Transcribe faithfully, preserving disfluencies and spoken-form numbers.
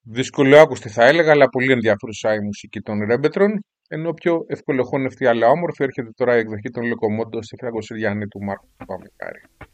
Δυσκολοάκουστη θα έλεγα, αλλά πολύ ενδιαφέρουσα η μουσική των Ρέμπετρων. Ενώ πιο ευκολοχώνευτη αλλά όμορφη έρχεται τώρα η εκδοχή των Λοκομόντο στη Φραγκοσυριανή του Μάρκου Παπαμικάρη.